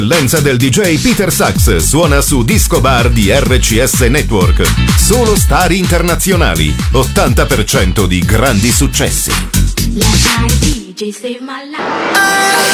L'eccellenza del DJ Peter Sax suona su Disco Bar di RCS Network. Solo star internazionali, 80% di grandi successi.